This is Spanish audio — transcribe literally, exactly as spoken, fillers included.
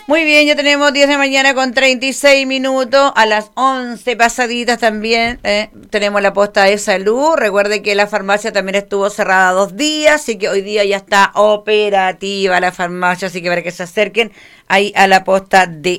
Muy bien, ya tenemos diez de mañana con treinta y seis minutos, a las once pasaditas también, eh, tenemos la posta de salud. Recuerde que la farmacia también estuvo cerrada dos días, así que hoy día ya está operativa la farmacia, así que para que se acerquen ahí a la posta de